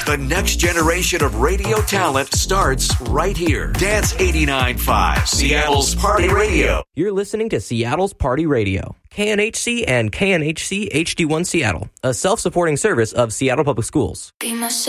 The next generation of radio talent starts right here. Dance 89.5, Seattle's Party Radio. You're listening to Seattle's Party Radio. KNHC and KNHC HD1 Seattle, a self-supporting service of Seattle Public Schools. Be myself.